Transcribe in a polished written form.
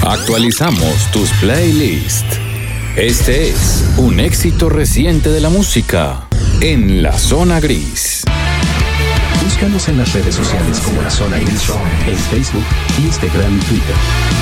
Actualizamos tus playlists. Este es un éxito reciente de la música en La Zona Gris. Búscanos en las redes sociales como La Zona Gris, en Facebook, Instagram y Twitter.